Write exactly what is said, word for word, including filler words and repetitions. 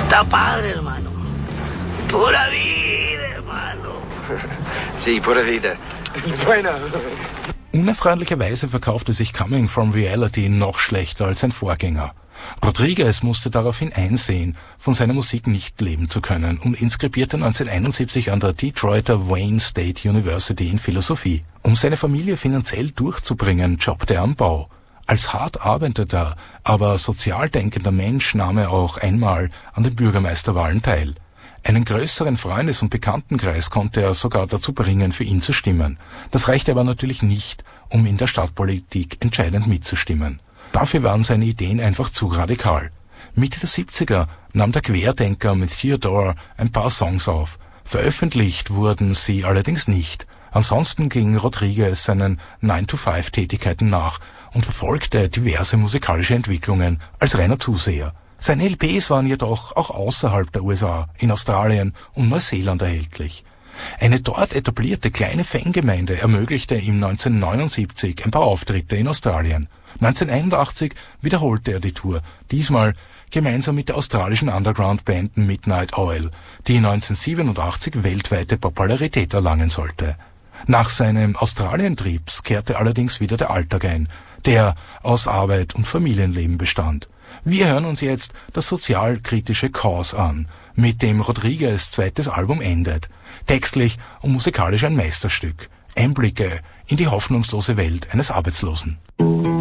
Está padre, hermano. Pura vida, hermano. Sí, pura vida. Bueno. Unerfreulicherweise verkaufte sich Coming from Reality noch schlechter als sein Vorgänger. Rodriguez musste daraufhin einsehen, von seiner Musik nicht leben zu können und inskribierte neunzehnhunderteinundsiebzig an der Detroiter Wayne State University in Philosophie. Um seine Familie finanziell durchzubringen, jobbte er am Bau. Als hart arbeitender, aber sozial denkender Mensch nahm er auch einmal an den Bürgermeisterwahlen teil. Einen größeren Freundes- und Bekanntenkreis konnte er sogar dazu bringen, für ihn zu stimmen. Das reichte aber natürlich nicht, um in der Stadtpolitik entscheidend mitzustimmen. Dafür waren seine Ideen einfach zu radikal. Mitte der siebziger nahm der Querdenker mit Theodore ein paar Songs auf. Veröffentlicht wurden sie allerdings nicht. Ansonsten ging Rodriguez seinen nine to five Tätigkeiten nach und verfolgte diverse musikalische Entwicklungen als reiner Zuseher. Seine L Ps waren jedoch auch außerhalb der U S A, in Australien und Neuseeland erhältlich. Eine dort etablierte kleine Fangemeinde ermöglichte ihm neunzehnhundertneunundsiebzig ein paar Auftritte in Australien. neunzehnhunderteinundachtzig wiederholte er die Tour, diesmal gemeinsam mit der australischen Underground-Band Midnight Oil, die neunzehnhundertsiebenundachtzig weltweite Popularität erlangen sollte. Nach seinem Australien-Trips kehrte allerdings wieder der Alltag ein, der aus Arbeit und Familienleben bestand. Wir hören uns jetzt das sozialkritische Cause an, mit dem Rodriguez' zweites Album endet. Textlich und musikalisch ein Meisterstück. Einblicke in die hoffnungslose Welt eines Arbeitslosen.